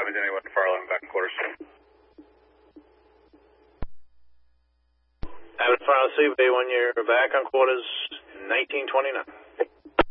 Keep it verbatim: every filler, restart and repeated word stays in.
Miami, Denny, one Farland, back in quarters. Abbott Farland, Seabay, one year back on quarters, nineteen twenty-nine.